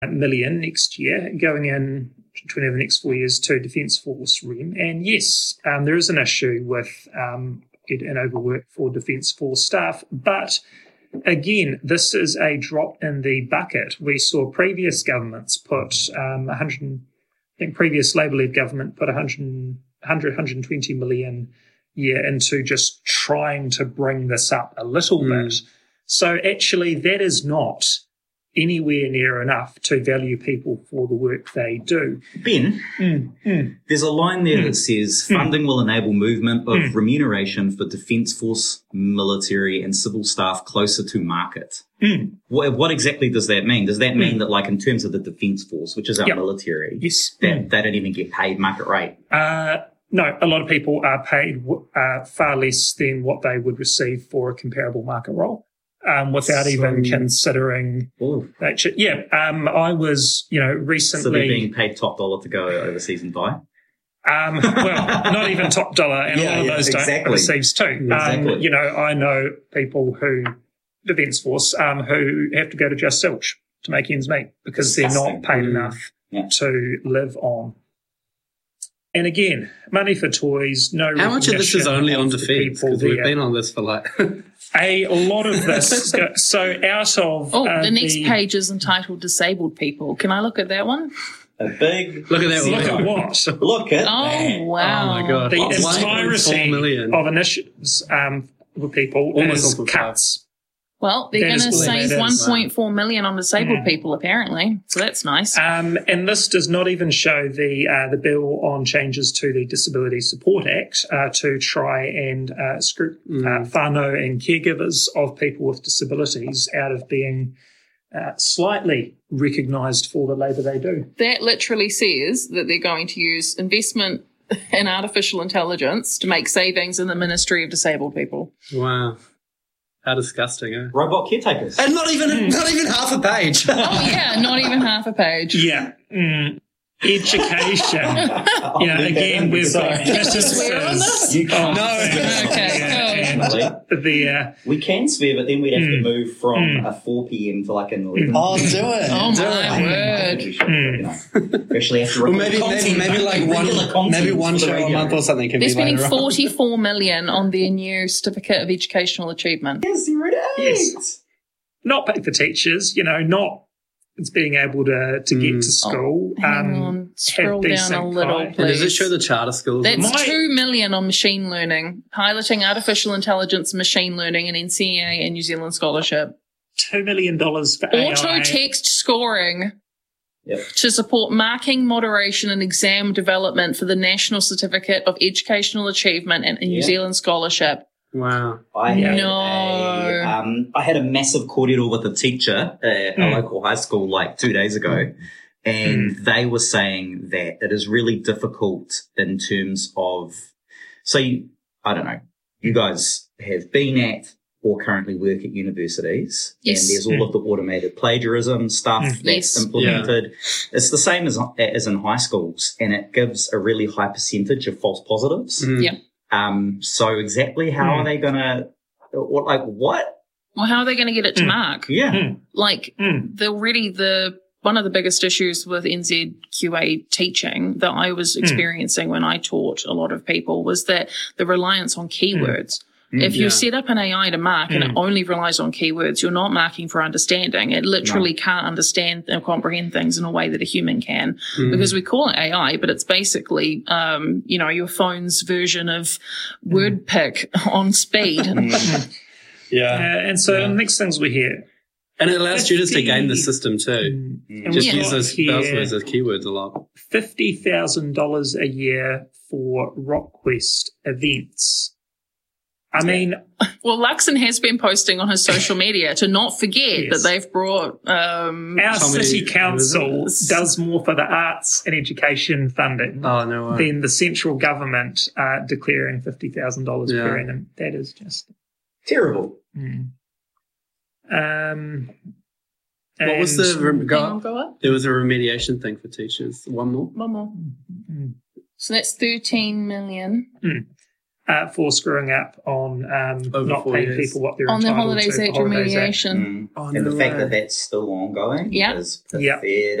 million next year going in between the next 4 years to Defence Force REM. And yes, there is an issue with an overwork for Defence Force staff, but again, this is a drop in the bucket. We saw previous governments put previous Labour-led government put 120 million a year into just trying to bring this up a little bit. So actually, that is not anywhere near enough to value people for the work they do. Ben, there's a line there that says funding will enable movement of remuneration for Defence Force, military and civil staff closer to market. What exactly does that mean? Does that mean that, like, in terms of the Defence Force, which is our military, that they don't even get paid market rate? No, a lot of people are paid far less than what they would receive for a comparable market role. Without even considering that shit. I was, recently... So they're being paid top dollar to go overseas and die? Well, not even top dollar, and a lot of those don't overseas too. Exactly. I know people who, Defence Force, who have to go to Just Zilch to make ends meet because they're not paid enough to live on. And again, money for toys, no How much of this is only on defence? Because we've been on this for like... A lot of this, so out of... the next page is entitled Disabled People. Can I look at that one? A big... Look at that one. Look at what? Look at that. Oh, wow. Oh, my God. The entirety of initiatives for people is cuts. Well, they're going to save 1.4 million on disabled people, apparently. So that's nice. And this does not even show the bill on changes to the Disability Support Act to try and screw whānau and caregivers of people with disabilities out of being slightly recognised for the labour they do. That literally says that they're going to use investment in artificial intelligence to make savings in the Ministry of Disabled People. Wow. How disgusting, eh? Robot caretakers. And not even half a page. Oh, yeah, not even half a page. Yeah. Education. Again, we've got businesses. You can't. Okay. We can swear, but then we'd have to move from a 4 p.m. to like an 11. Oh, do it. Oh, my word. We actually have to record maybe one show a month or something can They're be spending later on. 44 million on their new Certificate of Educational Achievement. Yes, you're right. Yes. Not paid for teachers, not it's being able to get to school. Hang on, scroll down a little, please. And does it show the charter schools? That's 2 million on machine learning, piloting artificial intelligence, machine learning, and NCEA and New Zealand Scholarship. $2 million for AI. Auto-text scoring to support marking, moderation, and exam development for the National Certificate of Educational Achievement and New Zealand Scholarship. Wow. I had a massive cordial with a teacher at a local high school like 2 days ago, and they were saying that it is really difficult in terms of, I don't know, you guys have been at or currently work at universities, and there's all of the automated plagiarism stuff that's implemented. It's the same as in high schools, and it gives a really high percentage of false positives. So exactly how are they going to, what? Well, how are they going to get it to mark? One of the biggest issues with NZQA teaching that I was experiencing when I taught a lot of people was that the reliance on keywords. If you set up an AI to mark and it only relies on keywords, you're not marking for understanding. It literally can't understand and comprehend things in a way that a human can because we call it AI, but it's basically, your phone's version of WordPick on speed. And so the next things we hear. And it allows students to game the system too. Just use those buzzwords as keywords a lot. $50,000 a year for RockQuest events. I mean... Well, Luxon has been posting on his social media to not forget that they've brought... our city council does more for the arts and education funding than the central government declaring $50,000 per annum. That is just... terrible. What was the... There was a remediation thing for teachers. One more? So that's 13 million. for screwing up on not paying people what they're on entitled their holidays to. act remediation. And the fact that that's still ongoing is pathetic.